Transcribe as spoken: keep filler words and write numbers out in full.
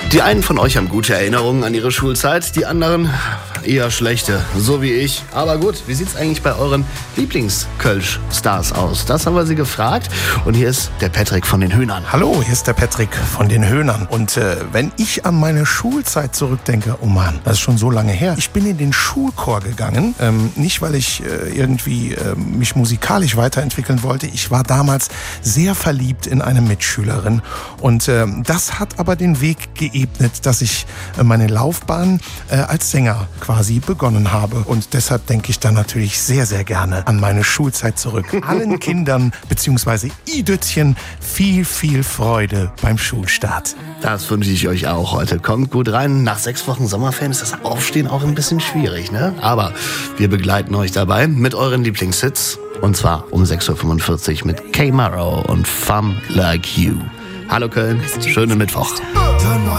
Die einen von euch haben gute Erinnerungen an ihre Schulzeit, die anderen eher schlechte, so wie ich. Aber gut, wie sieht's eigentlich bei euren Lieblings-Kölsch-Stars aus? Das haben wir sie gefragt. Und hier ist der Patrick von den Höhnern. Hallo, hier ist der Patrick von den Höhnern. Und äh, wenn ich an meine Schulzeit zurückdenke, oh Mann, das ist schon so lange her. Ich bin in den Schulchor gegangen, ähm, nicht weil ich äh, irgendwie äh, mich musikalisch weiterentwickeln wollte. Ich war damals sehr verliebt in eine Mitschülerin. Und äh, das hat aber den Weg geebnet, dass ich äh, meine Laufbahn äh, als Sänger quasi begonnen habe. Und deshalb denke ich da natürlich sehr, sehr gerne an meine Schulzeit zurück. Allen Kindern bzw. I-Dützchen viel, viel Freude beim Schulstart. Das wünsche ich euch auch heute. Kommt gut rein. Nach sechs Wochen Sommerferien ist das Aufstehen auch ein bisschen schwierig, ne? Aber wir begleiten euch dabei mit euren Lieblingshits. Und zwar um sechs Uhr fünfundvierzig mit K. Morrow und Femme Like You. Hallo Köln, schönen Mittwoch.